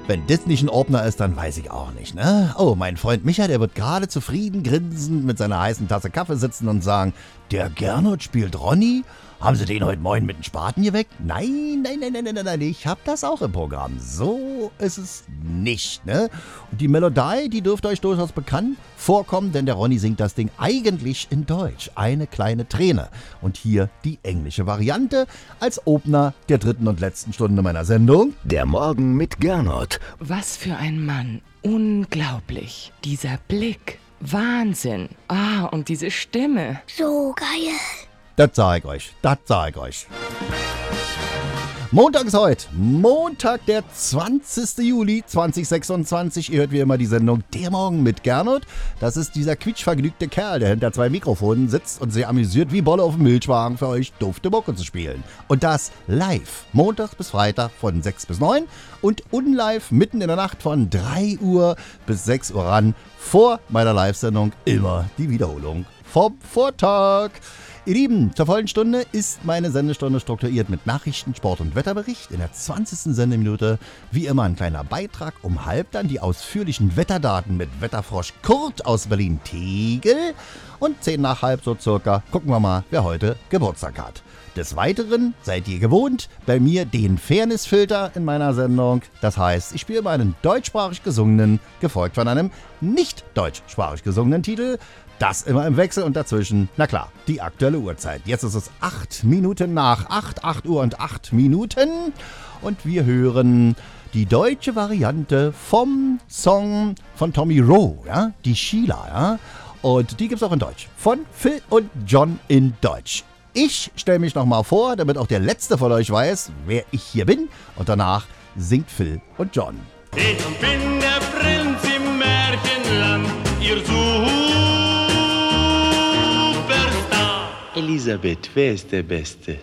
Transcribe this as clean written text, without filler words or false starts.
Wenn das nicht ein Opener ist, dann weiß ich auch nicht, ne? Oh, mein Freund Micha, der wird gerade zufrieden grinsend mit seiner heißen Tasse Kaffee sitzen und sagen, der Gernot spielt Ronny? Haben Sie den heute Morgen mit dem Spaten geweckt? Nein, ich hab das auch im Programm. So ist es nicht, ne? Und die Melodie, die dürfte euch durchaus bekannt vorkommen, denn der Ronny singt das Ding eigentlich in Deutsch. Eine kleine Träne. Und hier die englische Variante als Opener der dritten und letzten Stunde meiner Sendung. Der Morgen mit Gernot. Was für ein Mann. Unglaublich. Dieser Blick. Wahnsinn. Und diese Stimme. So geil. Das sag ich euch. Montag ist heute. Montag, der 20. Juli 2026. Ihr hört wie immer die Sendung Der Morgen mit Gernot. Das ist dieser quietschvergnügte Kerl, der hinter zwei Mikrofonen sitzt und sehr amüsiert wie Bolle auf dem Milchwagen für euch dufte Mucke zu spielen. Und das live. Montags bis Freitag von 6 bis 9 und unlive mitten in der Nacht von 3 Uhr bis 6 Uhr ran. Vor meiner Live-Sendung immer die Wiederholung vom Vortag. Ihr Lieben, zur vollen Stunde ist meine Sendestunde strukturiert mit Nachrichten, Sport und Wetterbericht. In der 20. Sendeminute wie immer ein kleiner Beitrag. Um 12:30 dann die ausführlichen Wetterdaten mit Wetterfrosch Kurt aus Berlin-Tegel. Und 10:50 so circa gucken wir mal, wer heute Geburtstag hat. Des Weiteren seid ihr gewohnt, bei mir den Fairnessfilter in meiner Sendung. Das heißt, ich spiele immer einen deutschsprachig gesungenen, gefolgt von einem nicht deutschsprachig gesungenen Titel. Das immer im Wechsel und dazwischen, na klar, die aktuelle Uhrzeit. Jetzt ist es 8 Minuten nach 8 Uhr und 8 Minuten. Und wir hören die deutsche Variante vom Song von Tommy Rowe, ja, die Sheila, ja. Und die gibt's auch in Deutsch, von Phil und John in Deutsch. Ich stelle mich nochmal vor, damit auch der Letzte von euch weiß, wer ich hier bin. Und danach singt Phil und John. Ich bin der Prinz im Märchenland, ihr Superstar. Elisabeth, wer ist der Beste?